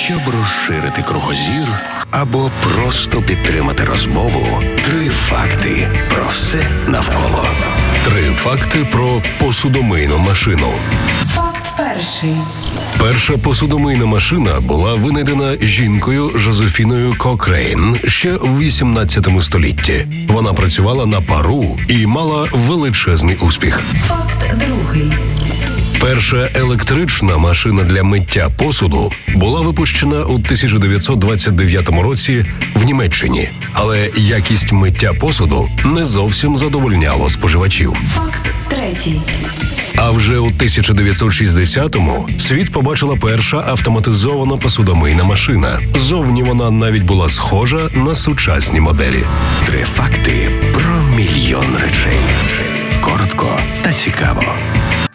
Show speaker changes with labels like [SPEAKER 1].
[SPEAKER 1] Щоб розширити кругозір або просто підтримати розмову, 3 факти про все навколо. 3 факти про посудомийну машину.
[SPEAKER 2] Факт перший.
[SPEAKER 1] Перша посудомийна машина була винайдена жінкою Жозефіною Кокрейн ще в 18 столітті. Вона працювала на пару і мала величезний успіх.
[SPEAKER 2] Факт другий.
[SPEAKER 1] Перша електрична машина для миття посуду була випущена у 1929 році в Німеччині. Але якість миття посуду не зовсім задовольняла споживачів.
[SPEAKER 2] Факт третій.
[SPEAKER 1] А вже у 1960-му світ побачила перша автоматизована посудомийна машина. Зовні вона навіть була схожа на сучасні моделі. 3 факти про мільйон речей. Коротко та цікаво.